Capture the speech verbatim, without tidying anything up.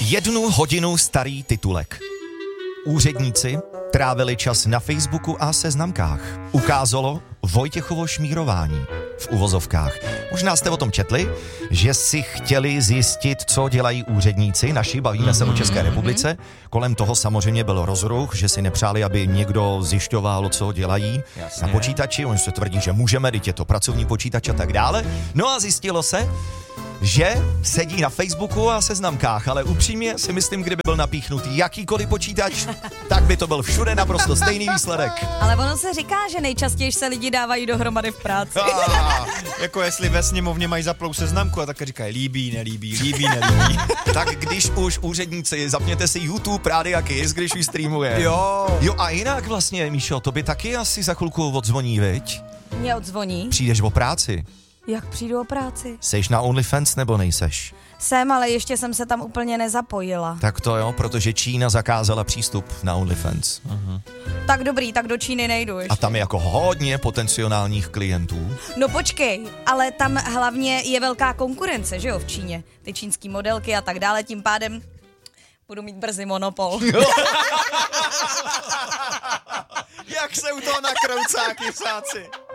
Jednu hodinu starý titulek. Úředníci trávili čas na Facebooku a seznamkách. Ukázalo Vojtěchovo šmírování v uvozovkách. Možná jste o tom četli, že si chtěli zjistit, co dělají úředníci naši, bavíme se o České republice. Kolem toho samozřejmě byl rozruch, že si nepřáli, aby někdo zjišťoval, co dělají Jasně. na počítači. Oni se tvrdí, že můžeme, teď je to pracovní počítač a tak dále. No a zjistilo se, že sedí na Facebooku a seznamkách, ale upřímně si myslím, kdyby byl napíchnutý jakýkoliv počítač, tak by to byl všude naprosto stejný výsledek. Ale ono se říká, že nejčastěji se lidi dávají dohromady v práci. Ah, jako jestli ve sněmovně mají zaplou seznamku a tak říkají líbí, nelíbí, líbí, nelíbí. Tak když už úředníci, zapněte si YouTube, Rádia Kiss, když už streamuje. Jo. Jo a jinak vlastně, Míšo, to by taky asi za chvilku odzvoní, viď? Mě odzvoní. Přijdeš o práci. Jak přijdu o práci? Seš na OnlyFans nebo nejseš? Jsem, ale ještě jsem se tam úplně nezapojila. Tak to jo, protože Čína zakázala přístup na OnlyFans. Uh-huh. Tak dobrý, tak do Číny nejdu ještě. A tam je jako hodně potenciálních klientů. No počkej, ale tam hlavně je velká konkurence, že jo, v Číně. Ty čínský modelky a tak dále, tím pádem budu mít brzy monopol. Jak se u toho nakroucá, kysáci.